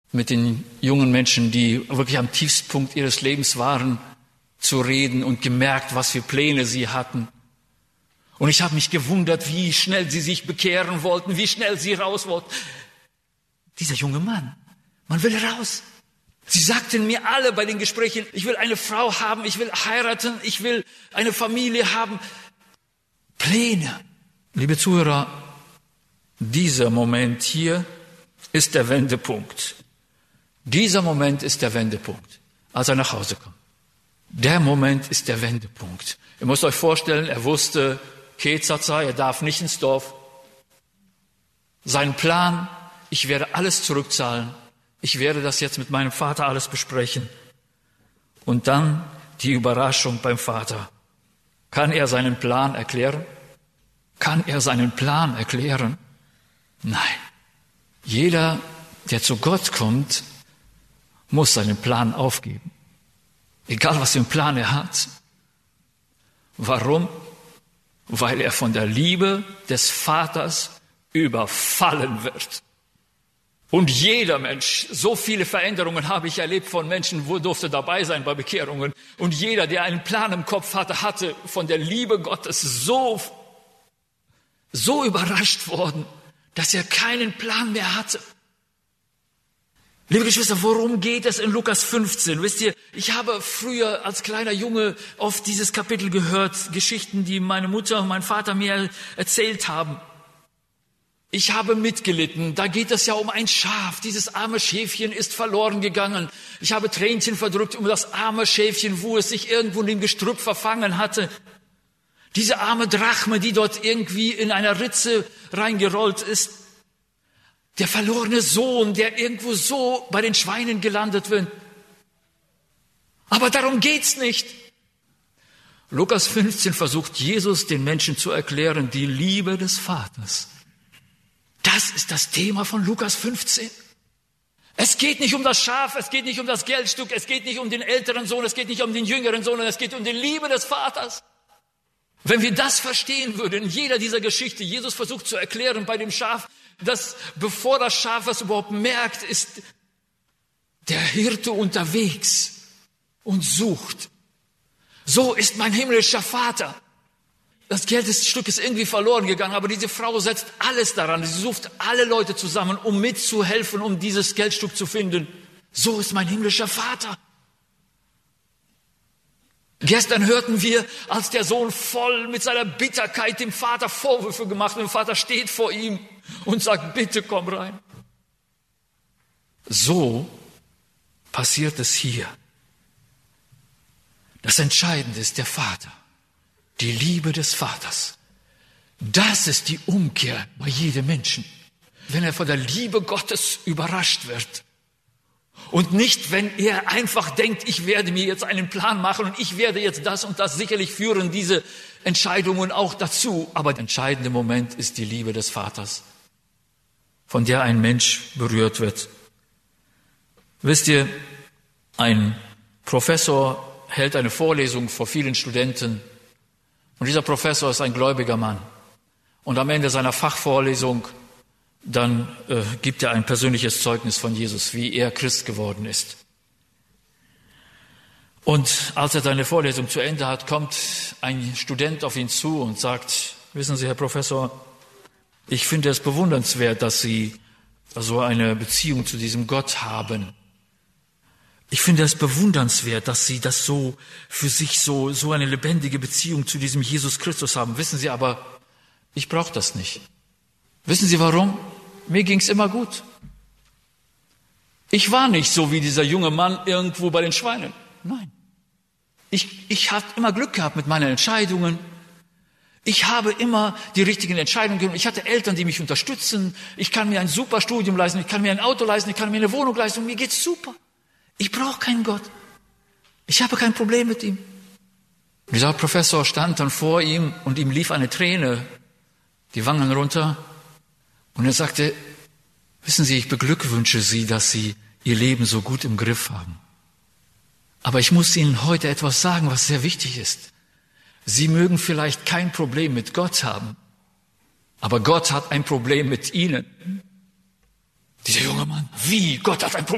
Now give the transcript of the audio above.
mit den jungen Menschen, die wirklich am tiefsten Punkt ihres Lebens waren, zu reden und gemerkt, was für Pläne sie hatten. Und ich habe mich gewundert, wie schnell sie sich bekehren wollten, wie schnell sie raus wollten. Dieser junge Mann, man will raus. Sie sagten mir alle bei den Gesprächen, ich will eine Frau haben, ich will heiraten, ich will eine Familie haben. Pläne. Liebe Zuhörer, dieser Moment hier ist der Wendepunkt. Dieser Moment ist der Wendepunkt, als er nach Hause kommt. Der Moment ist der Wendepunkt. Ihr müsst euch vorstellen, er wusste, Kezatzai, er darf nicht ins Dorf. Sein Plan, ich werde alles zurückzahlen. Ich werde das jetzt mit meinem Vater alles besprechen. Und dann die Überraschung beim Vater. Kann er seinen Plan erklären? Kann er seinen Plan erklären? Nein. Jeder, der zu Gott kommt, muss seinen Plan aufgeben. Egal, was für einen Plan er hat. Warum? Weil er von der Liebe des Vaters überfallen wird. Und jeder Mensch, so viele Veränderungen habe ich erlebt von Menschen, wo durfte dabei sein bei Bekehrungen. Und jeder, der einen Plan im Kopf hatte, hatte von der Liebe Gottes so überrascht worden, dass er keinen Plan mehr hatte. Liebe Geschwister, worum geht es in Lukas 15? Wisst ihr, ich habe früher als kleiner Junge oft dieses Kapitel gehört, Geschichten, die meine Mutter und mein Vater mir erzählt haben. Ich habe mitgelitten, da geht es ja um ein Schaf, dieses arme Schäfchen ist verloren gegangen. Ich habe Tränchen verdrückt um das arme Schäfchen, wo es sich irgendwo in dem Gestrüpp verfangen hatte. Diese arme Drachme, die dort irgendwie in einer Ritze reingerollt ist. Der verlorene Sohn, der irgendwo so bei den Schweinen gelandet wird. Aber darum geht's nicht. Lukas 15 versucht Jesus den Menschen zu erklären, die Liebe des Vaters. Das ist das Thema von Lukas 15. Es geht nicht um das Schaf, es geht nicht um das Geldstück, es geht nicht um den älteren Sohn, es geht nicht um den jüngeren Sohn, es geht um die Liebe des Vaters. Wenn wir das verstehen würden, in jeder dieser Geschichte, Jesus versucht zu erklären bei dem Schaf, dass bevor das Schaf was überhaupt merkt, ist der Hirte unterwegs und sucht. So ist mein himmlischer Vater. Das Geldstück ist irgendwie verloren gegangen, aber diese Frau setzt alles daran. Sie sucht alle Leute zusammen, um mitzuhelfen, um dieses Geldstück zu finden. So ist mein himmlischer Vater. Gestern hörten wir, als der Sohn voll mit seiner Bitterkeit dem Vater Vorwürfe gemacht hat. Und der Vater steht vor ihm und sagt, bitte komm rein. So passiert es hier. Das Entscheidende ist der Vater. Die Liebe des Vaters. Das ist die Umkehr bei jedem Menschen. Wenn er von der Liebe Gottes überrascht wird. Und nicht, wenn er einfach denkt, ich werde mir jetzt einen Plan machen und ich werde jetzt das und das. Sicherlich führen diese Entscheidungen auch dazu. Aber der entscheidende Moment ist die Liebe des Vaters, von der ein Mensch berührt wird. Wisst ihr, ein Professor hält eine Vorlesung vor vielen Studenten. Und dieser Professor ist ein gläubiger Mann. Und am Ende seiner Fachvorlesung, dann gibt er ein persönliches Zeugnis von Jesus, wie er Christ geworden ist. Und als er seine Vorlesung zu Ende hat, kommt ein Student auf ihn zu und sagt, wissen Sie, Herr Professor, ich finde es bewundernswert, dass Sie so eine Beziehung zu diesem Gott haben. Ich finde es bewundernswert, dass Sie das so für sich so eine lebendige Beziehung zu diesem Jesus Christus haben. Wissen Sie aber, ich brauche das nicht. Wissen Sie warum? Mir ging's immer gut. Ich war nicht so wie dieser junge Mann irgendwo bei den Schweinen. Nein. Ich habe immer Glück gehabt mit meinen Entscheidungen. Ich habe immer die richtigen Entscheidungen genommen. Ich hatte Eltern, die mich unterstützen. Ich kann mir ein super Studium leisten. Ich kann mir ein Auto leisten. Ich kann mir eine Wohnung leisten. Und mir geht's super. Ich brauche keinen Gott. Ich habe kein Problem mit ihm. Dieser Professor stand dann vor ihm und ihm lief eine Träne die Wangen runter. Und er sagte, wissen Sie, ich beglückwünsche Sie, dass Sie Ihr Leben so gut im Griff haben. Aber ich muss Ihnen heute etwas sagen, was sehr wichtig ist. Sie mögen vielleicht kein Problem mit Gott haben, aber Gott hat ein Problem mit Ihnen. Dieser junge Mann, wie? Gott hat ein Problem